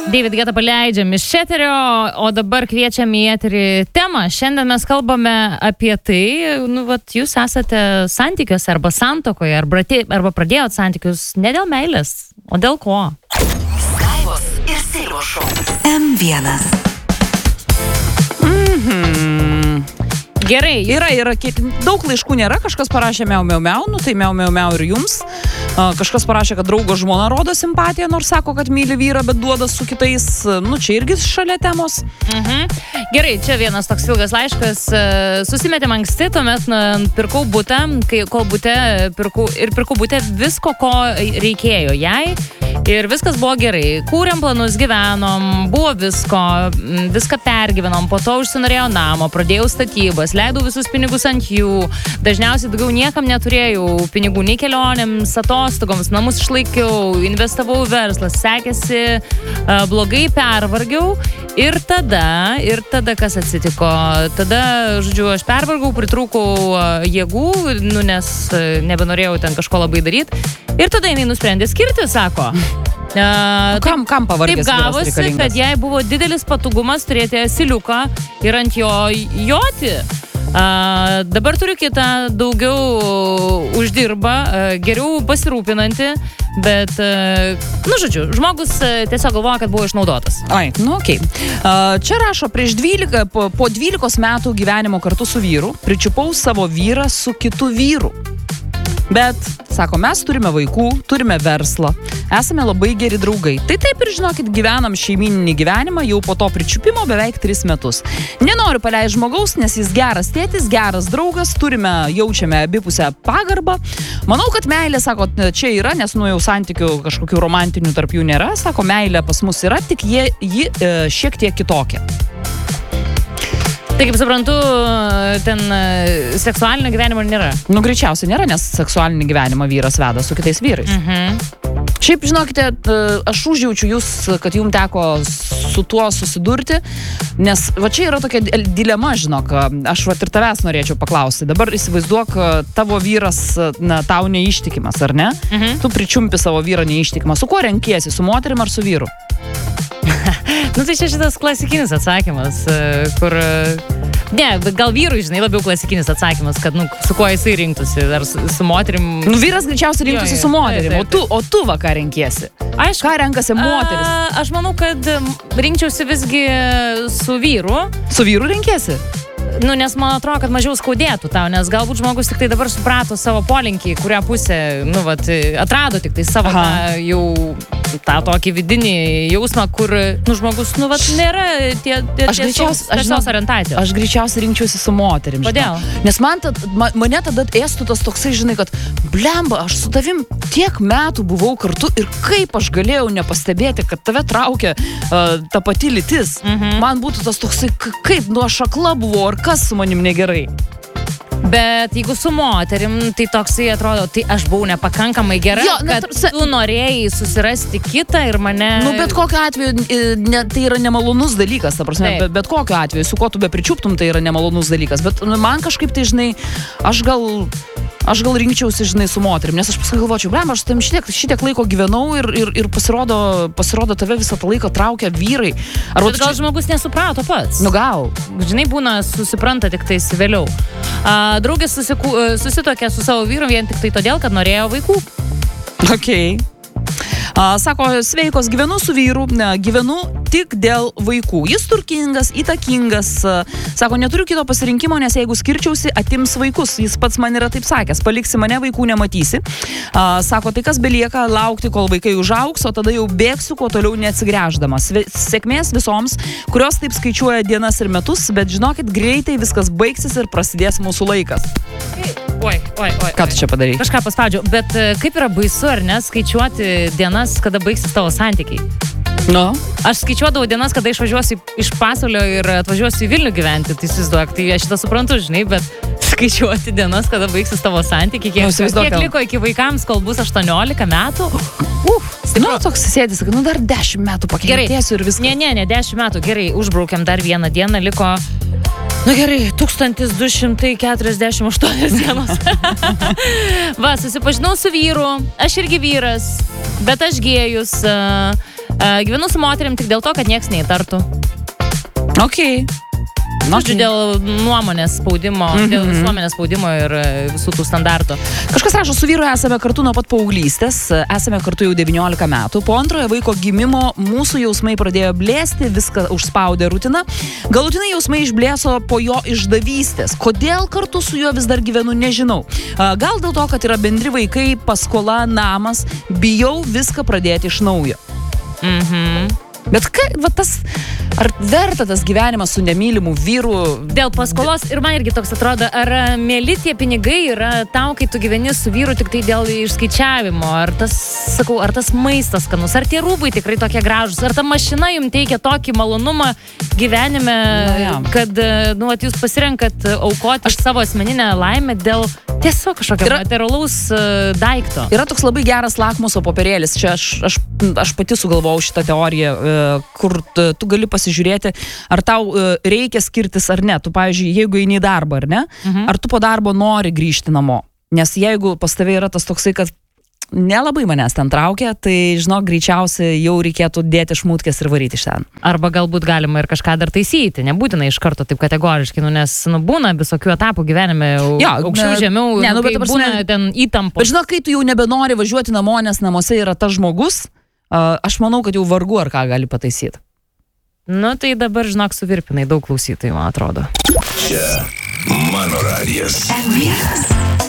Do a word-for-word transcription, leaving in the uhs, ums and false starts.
David Guetta paleidžiam iš eterio, o dabar kviečiam į eterį temą. Šiandien mes kalbame apie tai, nu, vat, jūs esate santykiuose arba santuokoje, arba, arba pradėjot santykius ne dėl meilės, o dėl ko? Skaivos ir Silvošo. M vienas. Mhm. Gerai. Yra, yra, daug laiškų nėra, kažkas parašė miau, miau, miau, nu tai miau, miau, miau ir jums. Kažkas parašė, kad draugo žmona rodo simpatiją, nors sako, kad myli vyrą, bet duoda su kitais. Nu, čia irgi šalia temos. Mhm. Gerai, čia vienas toks ilgas laiškas. Susimetėm anksti, tuomet pirkau butą, kai kol bute pirkau, ir pirkau butę visko, ko reikėjo jai. Ir viskas buvo gerai. Kūrėm planus, gyvenom, buvo visko, viską pergyvenom, po to užsinorėjau namo, pradėjau statybas, leidau visus pinigus ant jų. Dažniausiai daugiau niekam neturėjau pinigų nei kelionėms, atostogoms, namus išlaikiau, investavau į verslą, sekėsi, blogai pervargiau. Ir tada, ir tada kas atsitiko? Tada, žodžiu, aš pervargau, pritrūkau jėgų, nu, nes nebenorėjau ten kažko labai daryti. Ir tada jinai nusprendė skirti, sako. Uh, kam, kam pavargęs taip gavosi, kad jai buvo didelis patogumas turėti asiliuką ir ant jo joti. Uh, dabar turiu kitą, daugiau uždirba, uh, geriau pasirūpinanti, bet, uh, nu, žodžiu, žmogus uh, tiesiog galvoja, kad buvo išnaudotas. Ai, nu, okei. Okay. Uh, čia rašo, prieš dvylika, po, po dvylikos metų gyvenimo kartu su vyru, pričiupau savo vyrą su kitu vyru. Bet, sako, mes turime vaikų, turime verslą, esame labai geri draugai. Tai taip ir žinokit, gyvenam šeimininį gyvenimą jau po to pričiupimo beveik tris metus. Nenoriu paleisti žmogaus, nes jis geras tėtis, geras draugas, turime, jaučiame abipusę pagarbą. Manau, kad meilė, sako, čia yra, nes nu jau santykių kažkokių romantinių tarp jų nėra. Sako, meilė pas mus yra, tik jie, ji e, šiek tiek kitokia. Tai kaip suprantu, ten seksualinio gyvenimo nėra. Nu, greičiausiai nėra, nes seksualinį gyvenimą vyras veda su kitais vyrais. Mhm. Šiaip, žinokite, aš užjaučiu jūs, kad jums teko su tuo susidurti, nes va čia yra tokia dilema, žinok, aš va ir tavęs norėčiau paklausti. Dabar įsivaizduok, tavo vyras, na, tau neištikimas, ar ne? Mhm. Tu pričiumpi savo vyrą neištikimą. Su kuo renkiesi, su moterim ar su vyru? Nu tai čia šitas klasikinis atsakymas, kur... Ne, gal vyrui, žinai, labiau klasikinis atsakymas, kad, nu, su kuo jisai rinktųsi, ar su, su moterim... Nu, vyras greičiausiai rinktųsi su moterim, o tu, o tu va ką renkiesi? Aišku. Ką renkasi moteris? A, aš manau, kad rinkčiausi visgi su vyru. Su vyru renkiesi? Nu, nes man atrodo, kad mažiau skaudėtų tau, nes galbūt žmogus tik tai dabar suprato savo polinkį, kurią pusę, nu, vat, atrado tik tai savo tą, jau tą tokį vidinį jausmą, kur, nu, žmogus, nu, vat, nėra tie, tie aš greičiausiai, aš žinau, orientacijos. Aš greičiausiai rinkčiausi su moterim. Kodėl? Žinau. Nes man tad, man, mane tada ėstų tas toksai, žinai, kad blemba, aš su tavim tiek metų buvau kartu ir kaip aš galėjau nepastebėti, kad tave traukia uh, ta pati lytis. Mhm. Man būtų tas toksai, kaip, nu, aš akla buvau, ar kas su manim negerai. Bet jeigu su moterim, tai toksai atrodo, tai aš buvau nepakankamai gera, jo, kad tarsi... tu norėjai susirasti kitą ir mane... Nu, bet kokiu atveju, ne, tai yra nemalonus dalykas, ta prasme, bet, bet kokiu atveju, su kuo tu be pričiuptum, tai yra nemalonus dalykas. Bet nu, man kažkaip tai, žinai, aš gal... Aš gal rinkčiausi, žinai, su moterim, nes aš paskui galvočiau, blem, aš tam šitiek, šitiek laiko gyvenau ir, ir, ir pasirodo, pasirodo tave visą tą laiką traukia vyrai. Ar bet gal čia... žmogus nesuprato pats? Nu gal. Žinai, būna, susipranta tik tais vėliau. A, draugė susiku, susitokė su savo vyru vien tik tai todėl, kad norėjo vaikų. Okei. Okay. A, sako, sveikos, gyvenu su vyru, ne, gyvenu tik dėl vaikų. Jis turtingas, įtakingas. Sako, neturiu kito pasirinkimo, nes jeigu skirčiausi, atims vaikus. Jis pats man yra taip sakęs, paliksi mane, vaikų nematysi. A, sako, tai kas belieka, laukti, kol vaikai užaugs, o tada jau bėgsiu, kuo toliau neatsigręždamas. Sėkmės visoms, kurios taip skaičiuoja dienas ir metus, bet žinokit, greitai viskas baigsis ir prasidės mūsų laikas. Oi, oi, oi. Ką tu čia padarai? Kažką paspaudžiau, bet kaip yra baisu, ar ne, skaičiuoti dienas, kada baigsis tavo santykiai? No. Aš skaičiuodavau dienas, kada išvažiuosiu iš pasaulio ir atvažiuosiu į Vilnių gyventi, tai įsivaizduok, tai aš šitą suprantu, žinai, bet skaičiuoti dienas, kada baigsis tavo santykiai, kiek, no, kiek liko iki vaikams, kol bus aštuoniolika metų. Uf, nu, toks sėdis, nu dar dešimt metų pakentėsiu ir viskas. Ne, ne, ne, dešimt metų, gerai, užbraukiam dar vieną dieną, liko... Nu gerai, tūkstantis du šimtai keturiasdešimt aštuonios dienos. Va, susipažinau su vyru, aš irgi vyras, bet aš gėjus. Uh, Gyvenu su moterim tik dėl to, kad nieks neįtartų. Okay. Žodžiu, dėl nuomonės spaudimo, mm-hmm. dėl visuomenės spaudimo ir visų tų standartų. Kažkas rašo, su vyru esame kartu nuo pat paauglystės, esame kartu jau devyniolika metų. Po antrojo vaiko gimimo mūsų jausmai pradėjo blėsti, viską užspaudė rutina. Galutinai jausmai išblėso po jo išdavystės. Kodėl kartu su juo vis dar gyvenu, nežinau. Gal dėl to, kad yra bendri vaikai, paskola, namas, bijau viską pradėti iš naujo. Mhm. Bet kai, va tas, ar verta tas gyvenimas su nemylimu vyru? Dėl paskolos, ir man irgi toks atrodo, ar mėly tie pinigai yra tau, kai tu gyveni su vyru tik tai dėl išskaičiavimo, ar tas, sakau, ar tas maistas skanus, ar tie rūbai tikrai tokie gražus, ar ta mašina jums teikia tokį malonumą gyvenime, ja. kad, nu, at jūs pasirenkat aukoti aš savo asmeninę laimę dėl tiesiog kažkokio yra, materialaus uh, daikto. Yra toks labai geras lakmuso popierėlis, čia aš, aš, aš pati sugalvojau šitą teoriją, uh, kur t, tu gali pasižiūrėti, ar tau uh, reikia skirtis ar ne. Tu, pavyzdžiui, jeigu eini į darbą, ar ne, mhm. ar tu po darbo nori grįžti namo. Nes jeigu pas tave yra tas toksai, kad nelabai manęs ten traukia, tai, žinok, greičiausiai jau reikėtų dėti šmutkės ir varyti iš ten. Arba galbūt galima ir kažką dar taisyti, nebūtinai iš karto taip kategoriškai, nu, nes, nu, būna visokių etapų gyvenime, ja, aukščiau, žemiau, ne, nu, bet būna prasme, ten įtampos. Bet žinok, kai tu jau nebenori važiuoti namo, nes namuose yra tas žmogus, uh, aš manau, kad jau vargu ar ką gali pataisyti. Nu, tai dabar, žinok, suvirpinai daug klausytojų, man atrodo. Čia mano radijas. M vienas.